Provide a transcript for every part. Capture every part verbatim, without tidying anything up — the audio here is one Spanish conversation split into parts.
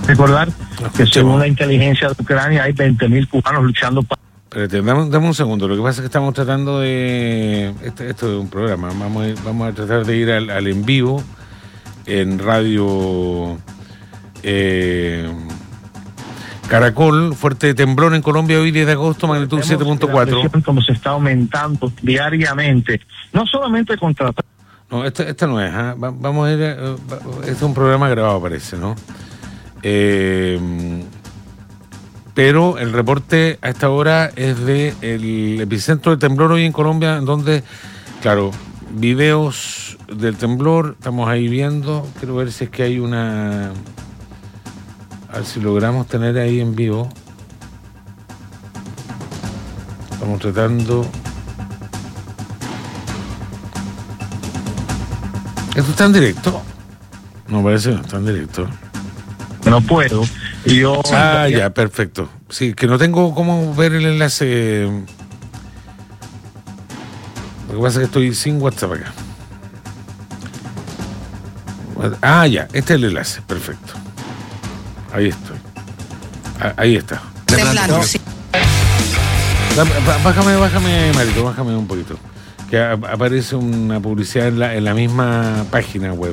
Recordar que según la inteligencia de Ucrania hay veinte mil cubanos luchando para... Espérate, dame, dame un segundo. Lo que pasa es que estamos tratando de... Este, esto es un programa. Vamos a, vamos a tratar de ir al, al en vivo en radio eh, Caracol. Fuerte temblor en Colombia hoy diez de agosto, magnitud siete punto cuatro. Como se está aumentando diariamente, no solamente contra... No, esta, esta no es. ¿eh? Va, vamos a ir... Uh, este es un programa grabado, parece, ¿no? Eh... Pero el reporte a esta hora es de el epicentro del temblor hoy en Colombia, en donde, claro, videos del temblor, estamos ahí viendo, quiero ver si es que hay una... A ver si logramos tener ahí en vivo. Estamos tratando... ¿Esto está en directo? No, parece que no está en directo. No puedo. Yo... Ah, ya, perfecto. Sí, que no tengo cómo ver el enlace. Lo que pasa es que estoy sin WhatsApp acá. Ah, ya, este es el enlace, perfecto. Ahí estoy. Ah, ahí está. Temblando, sí. Bájame, bájame, Marito, bájame un poquito. Que aparece una publicidad en la, en la misma página web.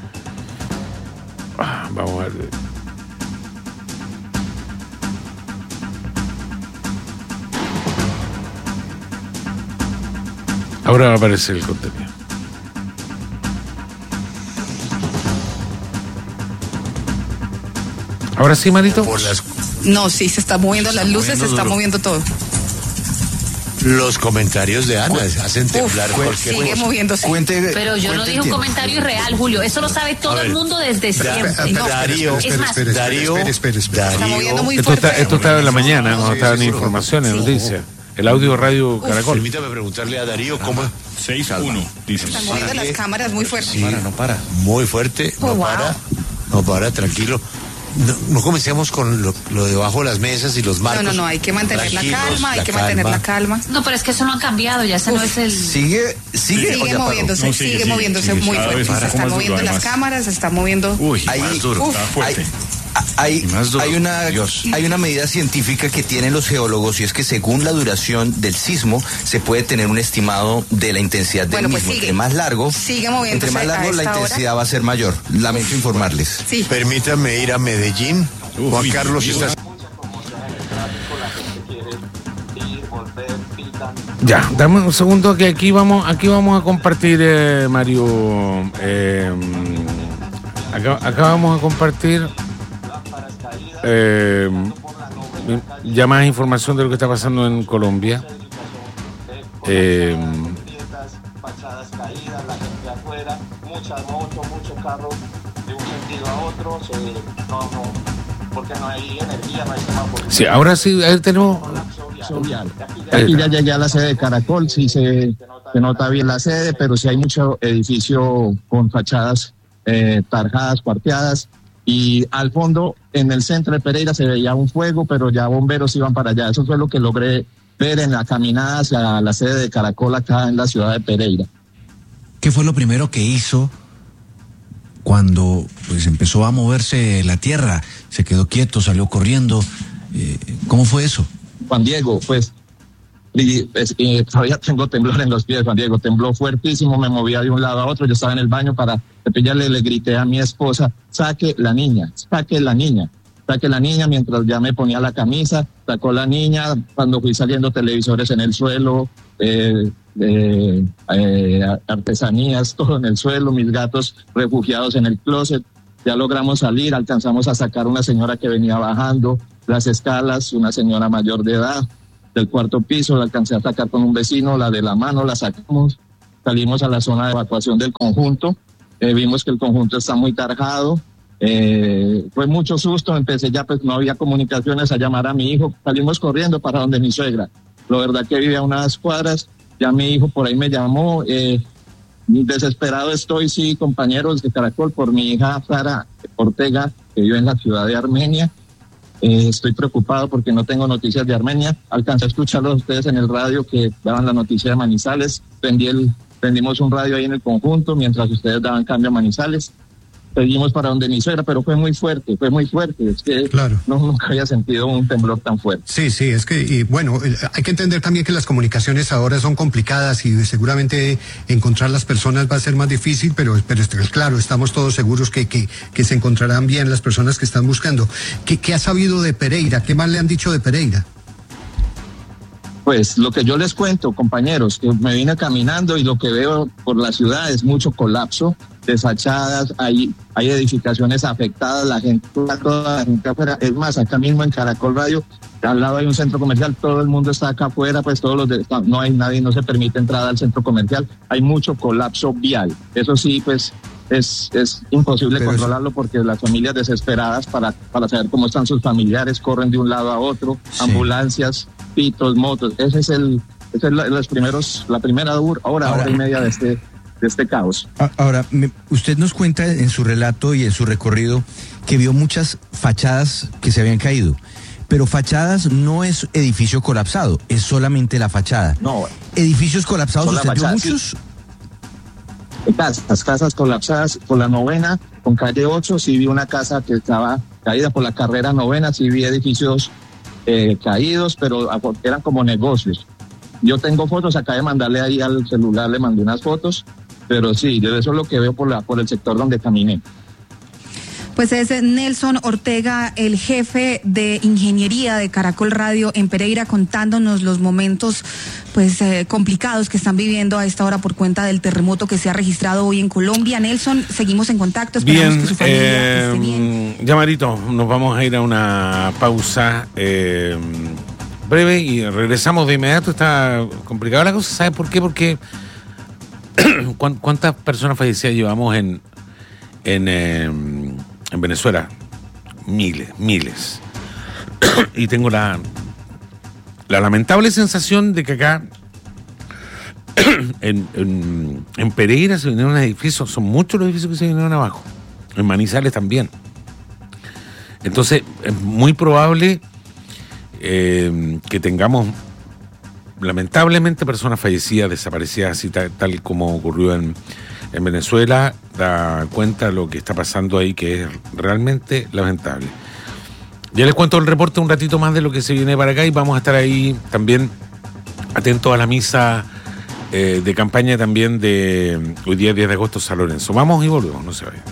Ah, vamos a ver. Ahora va a aparecer el contenido. ¿Ahora sí, Marito? Por las... No, sí, se están moviendo las luces, se está moviendo todo. Los comentarios de Ana hacen temblar Uf, cualquier sigue cosa. moviéndose. Cuente, Pero yo no dije un comentario irreal, Julio. Eso lo sabe todo ver, el mundo desde siempre. No, Darío, es más, espere, Darío, espere, espere. Se está moviendo muy Esto fuerte. está, esto estaba en la mañana, no Sí, estaban sí, sí, informaciones, sí. noticias. El audio radio Caracol. Permítame preguntarle a Darío cómo... seis uno, dice. Están moviendo las cámaras muy fuerte. Sí, no para. Muy fuerte, no Oh, wow. para. No para, tranquilo. No, no comencemos con lo, lo debajo de las mesas y los marcos. No, no, no, hay que mantener la Tranquilos, calma, hay la que mantener calma. la calma. no, pero es que eso no han cambiado, ya ese no es el... Sigue, sigue, o Sigue ya paró? moviéndose, No, sigue, sigue sigue, moviéndose sigue, muy cada fuerte. vez Se un poco están más moviendo duro, las además. cámaras, se está moviendo. Uy, Ahí- más duro, Uf. está fuerte. Hay, Y más duro. hay, una, Dios. hay una medida científica que tienen los geólogos y es que según la duración del sismo se puede tener un estimado de la intensidad del Bueno, pues mismo. sigue. Entre más largo, Sigue moviéndose entre más largo a la esta hora. intensidad va a ser mayor. Lamento informarles. Sí. Permítame ir a Medellín. Uy, Juan Carlos, Dios. ¿estás? Ya, dame un segundo que aquí vamos, aquí vamos a compartir, eh, Mario. Eh, acá, acá vamos a compartir eh, ya más información de lo que está pasando en Colombia. Eh, fachadas caídas, la gente afuera, muchas motos, muchos carros de un sentido a otro, se, no, no, porque no hay energía, no hay semáforo. sí, ahora sí, ahí tenemos. Aquí ya llegué a la sede de Caracol, sí se, se nota bien la sede, pero sí hay mucho edificio con fachadas eh, tarjadas, cuarteadas, y al fondo, en el centro de Pereira, se veía un fuego, pero ya bomberos iban para allá. Eso fue lo que logré ver en la caminada hacia la sede de Caracol acá en la ciudad de Pereira. ¿Qué fue lo primero que hizo cuando pues empezó a moverse la tierra? ¿Se quedó quieto, salió corriendo? Eh, ¿Cómo fue eso? Juan Diego, pues, y, pues, y todavía tengo temblor en los pies, Juan Diego, tembló fuertísimo, me movía de un lado a otro, yo estaba en el baño para cepillarle, le grité a mi esposa, saque la niña, saque la niña, saque la niña, mientras ya me ponía la camisa, sacó la niña, cuando fui saliendo televisores en el suelo, eh, eh, eh, artesanías, todo en el suelo, mis gatos refugiados en el closet. Ya logramos salir, alcanzamos a sacar una señora que venía bajando las escalas, una señora mayor de edad del cuarto piso, la alcancé a sacar con un vecino, la de la mano la sacamos, salimos a la zona de evacuación del conjunto, eh, vimos que el conjunto está muy tarjado, eh, fue mucho susto, empecé ya, pues no había comunicaciones, a llamar a mi hijo, salimos corriendo para donde mi suegra, la verdad que vivía a unas cuadras, ya mi hijo por ahí me llamó, eh, desesperado estoy, sí, compañeros de Caracol, por mi hija Sara Ortega, que vive en la ciudad de Armenia. Eh, estoy preocupado porque no tengo noticias de Armenia. Alcancé a escucharlos ustedes en el radio que daban la noticia de Manizales. Prendí el, prendimos un radio ahí en el conjunto mientras ustedes daban cambio a Manizales. seguimos para donde mi suegra, pero fue muy fuerte, fue muy fuerte. Es que claro. no, nunca había sentido un temblor tan fuerte. Sí, sí, es que, y bueno, hay que entender también que las comunicaciones ahora son complicadas y seguramente encontrar las personas va a ser más difícil, pero, pero claro, estamos todos seguros que, que, que se encontrarán bien las personas que están buscando. ¿Qué, qué ha sabido de Pereira? ¿Qué más le han dicho de Pereira? Pues lo que yo les cuento, compañeros, que me vine caminando y lo que veo por la ciudad es mucho colapso, deshachadas, hay, hay edificaciones afectadas, la gente, toda la gente afuera. Es más, acá mismo en Caracol Radio, al lado hay un centro comercial, todo el mundo está acá afuera, pues todos los de, no hay nadie, no se permite entrada al centro comercial, hay mucho colapso vial. Eso sí, pues es, es imposible Pero controlarlo eso... porque las familias desesperadas para, para saber cómo están sus familiares corren de un lado a otro, sí. ambulancias, pitos, motos. Ese es el, ese es la, los primeros, la primera hora, hora, hora y media de este, de este caos. Ahora, me, usted nos cuenta en su relato y en su recorrido que vio muchas fachadas que se habían caído. Pero fachadas no es edificio colapsado, es solamente la fachada. No. ¿Edificios colapsados usted vio muchos? Sí. Casas, casas colapsadas. Por la novena, con calle ocho, sí vi una casa que estaba caída. Por la carrera novena, sí vi edificios eh, caídos, pero eran como negocios. Yo tengo fotos, acá de mandarle ahí al celular, le mandé unas fotos, pero sí, yo eso es lo que veo por, la, por el sector donde caminé. Pues es Nelson Ortega, el jefe de ingeniería de Caracol Radio en Pereira, contándonos los momentos pues eh, complicados que están viviendo a esta hora por cuenta del terremoto que se ha registrado hoy en Colombia. Nelson, seguimos en contacto, esperamos bien, que su familia eh, esté bien. Ya, Marito, nos vamos a ir a una pausa eh, breve y regresamos de inmediato. Está complicada la cosa, ¿sabe por qué? Porque ¿cuántas personas fallecidas llevamos en en eh, en Venezuela? Miles, miles. Y tengo la, la lamentable sensación de que acá, en, en, en Pereira se vinieron edificios, son muchos los edificios que se vinieron abajo. En Manizales también. Entonces, es muy probable eh, que tengamos, lamentablemente, personas fallecidas, desaparecidas, así tal, tal como ocurrió en En Venezuela. Da cuenta de lo que está pasando ahí, que es realmente lamentable. Ya les cuento el reporte un ratito más de lo que se viene para acá y vamos a estar ahí también atentos a la misa eh, de campaña también de hoy día diez de agosto San Lorenzo. Vamos y volvemos, no se vayan.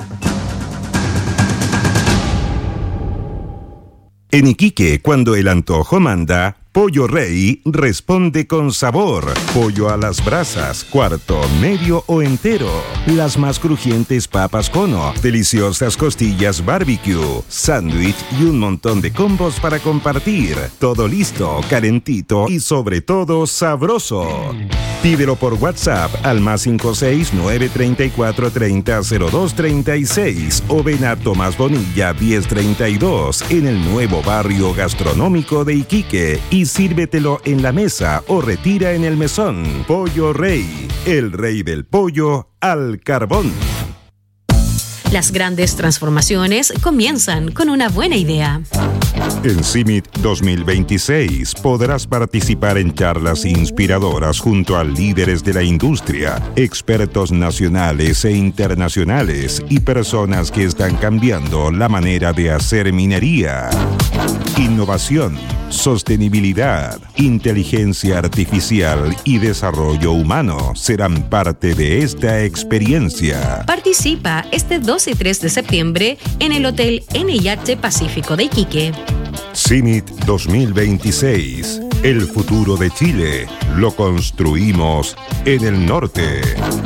En Iquique, cuando el antojo manda, Pollo Rey responde con sabor. Pollo a las brasas, cuarto, medio o entero. Las más crujientes papas cono, deliciosas costillas barbecue, sándwich y un montón de combos para compartir. Todo listo, calentito y sobre todo sabroso. Pídelo por WhatsApp al más cinco seis nueve treinta y cuatro treinta cero dos treinta y seis o ven a Tomás Bonilla diez treinta y dos en el nuevo barrio gastronómico de Iquique y sírvetelo en la mesa o retira en el mesón. Pollo Rey, el rey del pollo al carbón. Las grandes transformaciones comienzan con una buena idea. En CIMIT dos mil veintiséis podrás participar en charlas inspiradoras junto a líderes de la industria, expertos nacionales e internacionales y personas que están cambiando la manera de hacer minería. Innovación, sostenibilidad, inteligencia artificial y desarrollo humano serán parte de esta experiencia. Participa este dos y tres de septiembre en el Hotel N y H Pacífico de Iquique. CIMIT dos mil veintiséis. El futuro de Chile lo construimos en el norte.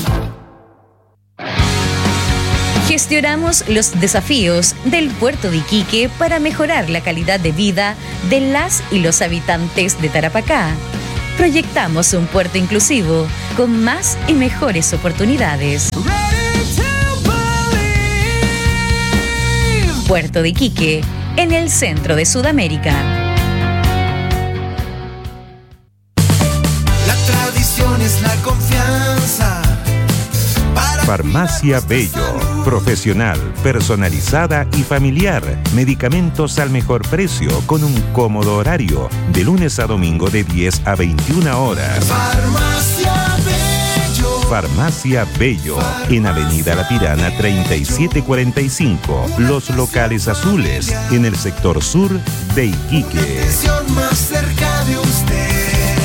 Gestionamos los desafíos del puerto de Iquique para mejorar la calidad de vida de las y los habitantes de Tarapacá. Proyectamos un puerto inclusivo con más y mejores oportunidades. Puerto de Iquique, en el centro de Sudamérica. La tradición es la confianza. Farmacia Bello, profesional, personalizada y familiar. Medicamentos al mejor precio con un cómodo horario, de lunes a domingo de diez a veintiuna horas. Farmacia Bello. Farmacia Bello, en Avenida La Tirana treinta y siete cuarenta y cinco. Los locales azules, en el sector sur de Iquique. Más cerca de usted.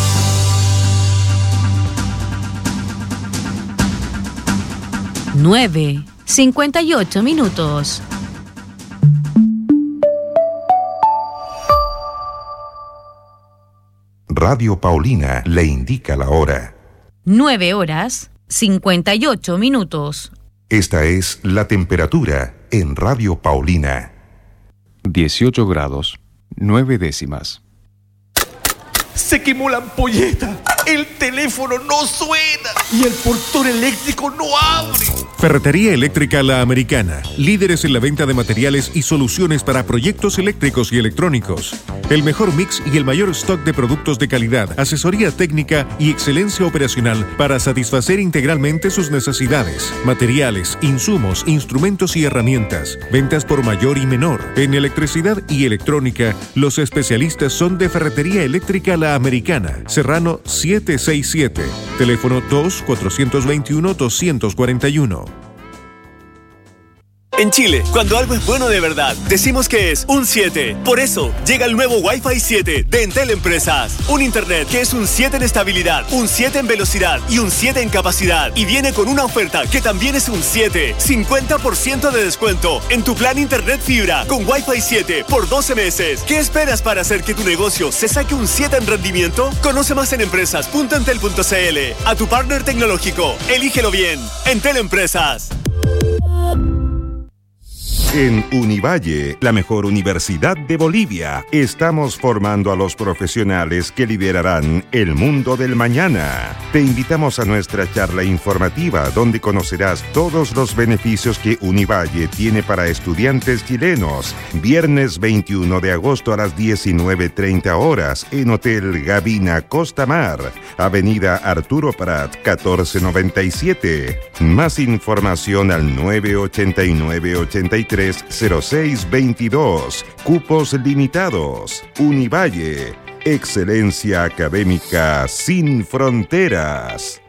nueve, cincuenta y ocho minutos. Radio Paulina le indica la hora. nueve horas, cincuenta y ocho minutos. Esta es la temperatura en Radio Paulina. dieciocho grados, nueve décimas. Se quemó la ampolleta, el teléfono no suena y el portón eléctrico no abre. Ferretería Eléctrica La Americana, líderes en la venta de materiales y soluciones para proyectos eléctricos y electrónicos. El mejor mix y el mayor stock de productos de calidad, asesoría técnica y excelencia operacional para satisfacer integralmente sus necesidades. Materiales, insumos, instrumentos y herramientas. Ventas por mayor y menor. En electricidad y electrónica, los especialistas son de Ferretería Eléctrica La Americana, Serrano setecientos sesenta y siete, teléfono dos cuatro dos uno dos cuatro uno. En Chile, cuando algo es bueno de verdad, decimos que es un siete. Por eso, llega el nuevo Wi-Fi siete de Entel Empresas. Un internet que es un siete en estabilidad, un siete en velocidad y un siete en capacidad. Y viene con una oferta que también es un siete. cincuenta por ciento de descuento en tu plan internet fibra con Wi-Fi siete por doce meses. ¿Qué esperas para hacer que tu negocio se saque un siete en rendimiento? Conoce más en empresas punto entel punto c l. A tu partner tecnológico, elígelo bien. Entel Empresas. En Univalle, la mejor universidad de Bolivia, estamos formando a los profesionales que liderarán el mundo del mañana. Te invitamos a nuestra charla informativa donde conocerás todos los beneficios que Univalle tiene para estudiantes chilenos. Viernes veintiuno de agosto a las diecinueve treinta horas en Hotel Gavina Costa Mar, Avenida Arturo Prat catorce noventa y siete. Más información al nueve ochenta y nueve ochenta y tres cero seis veintidós. Cupos limitados. Univalle. Excelencia académica sin fronteras.